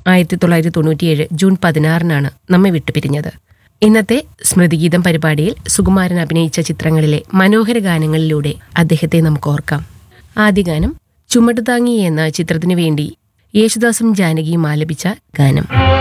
1997 June 16 നമ്മെ വിട്ടുപിരിഞ്ഞത്. ഇന്നത്തെ സ്മൃതിഗീതം പരിപാടിയിൽ സുകുമാരൻ അഭിനയിച്ച ചിത്രങ്ങളിലെ മനോഹര ഗാനങ്ങളിലൂടെ അദ്ദേഹത്തെ നമുക്ക് ഓർക്കാം. ആദ്യ ഗാനം ചുമടുതാങ്ങി എന്ന ചിത്രത്തിനു വേണ്ടി യേശുദാസും ജാനകിയും ആലപിച്ച ഗാനം.